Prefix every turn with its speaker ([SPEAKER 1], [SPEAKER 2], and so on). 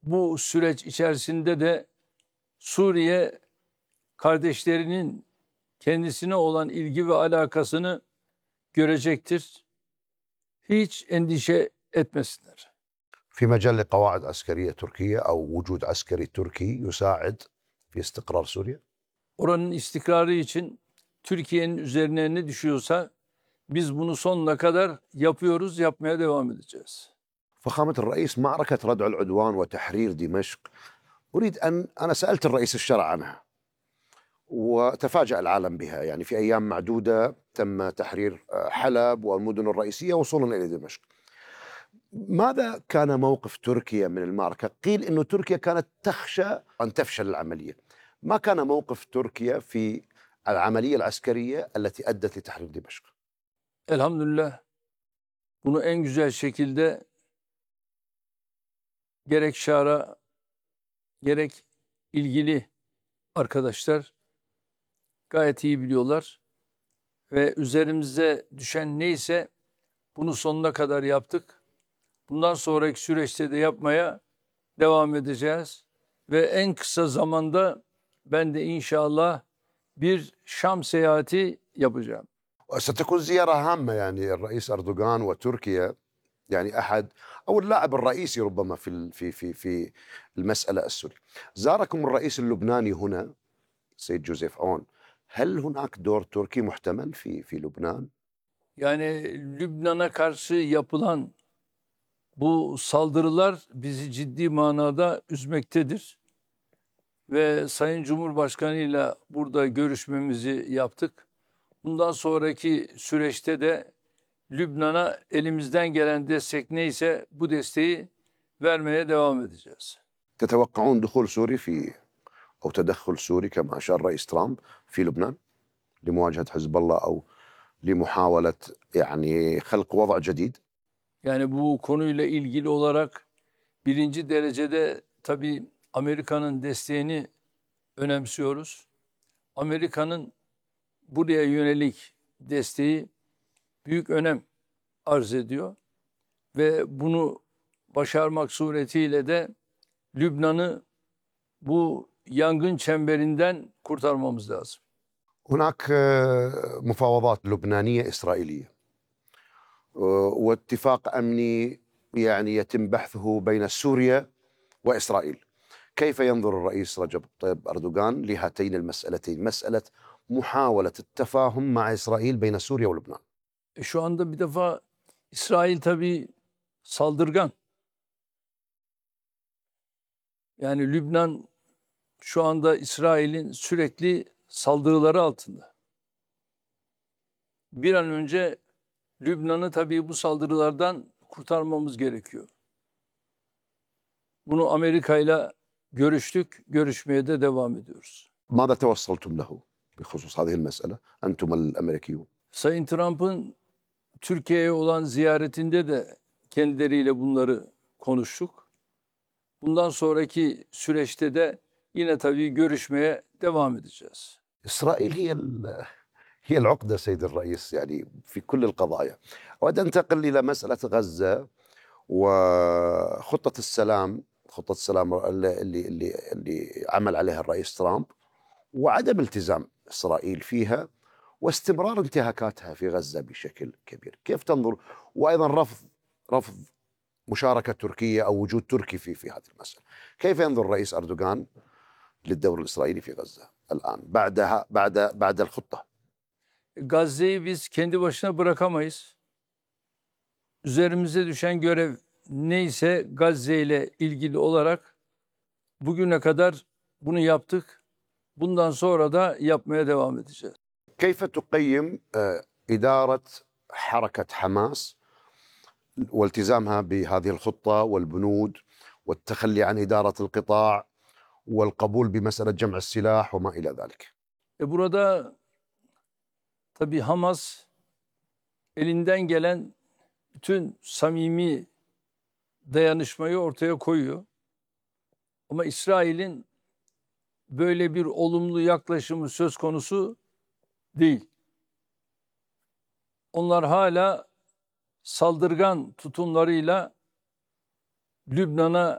[SPEAKER 1] Bu süreç içerisinde de Suriye kardeşlerinin kendisine olan ilgi ve alakasını görecektir. Hiç endişe etmesinler.
[SPEAKER 2] في مجال قواعد عسكرية تركية أو وجود عسكري تركي يساعد في استقرار سوريا؟
[SPEAKER 1] Oranın istikrarı için Türkiye'nin üzerine ne düşüyorsa biz bunu sonuna kadar yapıyoruz, yapmaya devam edeceğiz.
[SPEAKER 2] فخامة الرئيس، معركة ردع العدوان وتحرير دمشق أريد أنا سألت الرئيس الشرع عنها وتفاجأ العالم بها، يعني في أيام معدودة تم تحرير حلب والمدن الرئيسية وصولا إلى دمشق. ماذا كان موقف تركيا من المعركة؟ قيل أن تركيا كانت تخشى أن تفشل العملية. ما كان موقف تركيا في العملية العسكرية التي أدت لتحرير دمشق؟
[SPEAKER 1] Elhamdülillah bunu en güzel şekilde gerek Şara gerek ilgili arkadaşlar gayet iyi biliyorlar ve üzerimize düşen neyse bunu sonuna kadar yaptık. Bundan sonraki süreçte de yapmaya devam edeceğiz ve en kısa zamanda ben de inşallah bir Şam seyahati yapacağım.
[SPEAKER 2] ستكون زيارة هامة، يعني الرئيس أردوغان وتركيا يعني أحد أو اللاعب الرئيسي ربما في المسألة السورية. زاركم الرئيس اللبناني هنا سيد جوزيف أون، هل هناك دور تركي محتمل في لبنان؟
[SPEAKER 1] Yani Lübnan'a karşı yapılan bu saldırılar bizi ciddi manada üzmektedir. Ve Sayın Cumhurbaşkanı ile burada görüşmemizi yaptık. Bundan sonraki süreçte de Lübnan'a elimizden gelen destek neyse bu desteği vermeye devam edeceğiz.
[SPEAKER 2] تتوقعون دخول سوري في أو تدخل سوري كما أشار رئيس ترامب في لبنان لمواجهة حزب الله أو لمحاولة يعني خلق وضع جديد؟
[SPEAKER 1] Yani bu konuyla ilgili olarak birinci derecede tabii Amerika'nın desteğini önemsiyoruz. Amerika'nın buraya yönelik desteği büyük önem arz ediyor ve bunu başarmak suretiyle de Lübnan'ı bu yangın çemberinden kurtarmamız lazım.
[SPEAKER 2] هناك مفاوضات لبنانية إسرائيلية واتفاق أمني يعني يتم بحثه بين سوريا وإسرائيل. كيف ينظر الرئيس رجب طيب أردوغان لهاتين المسألتين، مسألة محاولة التفاهم مع إسرائيل بين سوريا ولبنان؟
[SPEAKER 1] Şu anda bir defa İsrail tabii saldırgan. Yani Lübnan şu anda İsrail'in sürekli saldırıları altında. Bir an önce Lübnan'ı tabii bu saldırılardan kurtarmamız gerekiyor. Bunu Amerika ile görüştük, görüşmeye de devam ediyoruz.
[SPEAKER 2] ماذا توصلتم له بخصوص هذه المسألة أنتم الأمريكيون؟
[SPEAKER 1] Sayın Trump'ın Türkiye'ye olan ziyaretinde de kendileriyle bunları konuştuk. Bundan sonraki süreçte de yine tabii görüşmeye devam edeceğiz.
[SPEAKER 2] إسرائيل هي العقدة سيد الرئيس يعني في كل القضايا. أود أن أنتقل إلى مسألة غزة وخطة السلام، خطة السلام اللي عمل عليها الرئيس ترامب وعدم التزام إسرائيل فيها واستمرار انتهاكاتها في غزة بشكل كبير. كيف تنظر؟ وأيضا رفض مشاركة تركيا أو وجود تركي في هذه المسألة. كيف ينظر الرئيس أردوغان للدور الإسرائيلي في غزة الآن بعد الخطة؟
[SPEAKER 1] Gazze'yi biz kendi başına bırakamayız. Üzerimize düşen görev neyse Gazze ile ilgili olarak bugüne kadar bunu yaptık. Bundan sonra da yapmaya devam edeceğiz.
[SPEAKER 2] كيف تقيم إدارة حركة حماس والتزامها بهذه الخطة والبنود والتخلي عن إدارة القطاع والقبول بمسألة جمع السلاح وما إلى ذلك؟
[SPEAKER 1] Burada tabii Hamas elinden gelen bütün samimi dayanışmayı ortaya koyuyor. Ama İsrail'in böyle bir olumlu yaklaşımı söz konusu değil. Onlar hala saldırgan tutumlarıyla Lübnan'a